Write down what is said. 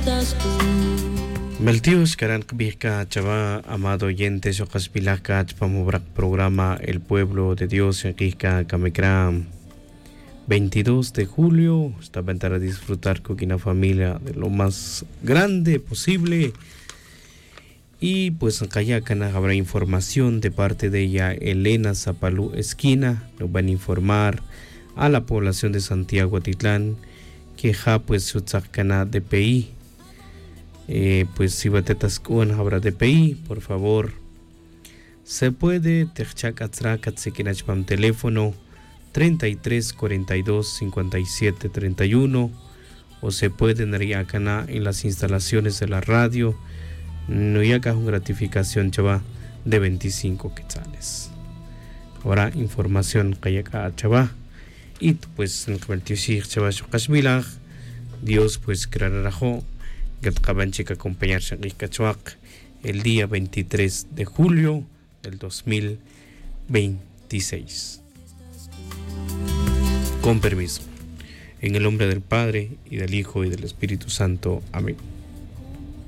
Maltius Karan Kbirka Chava, amado oyente, Sokas Pilaka, Chpamubrak programa El Pueblo de Dios, Enrique Kamekram. 22 de julio, está para disfrutar con una familia de lo más grande posible. Y pues en Kayakana habrá información de parte de ella, Elena Zapalú Esquina. Nos van a informar a la población de Santiago Atitlán que ja pues su tzakana DPI. Pues si batetas con habrá DPI, por favor. Se puede techak atrakat sekinachpam teléfono 33 42 57 31 o se puede nariakana en las instalaciones de la radio. No hay acá una gratificación chava de 25 quetzales. Habrá información que acá chava y pues en el chava shokashmilag Dios pues creará que acaban chica acompañarse en el día 23 de julio del 2026. Con permiso. En el nombre del Padre y del Hijo y del Espíritu Santo. Amén.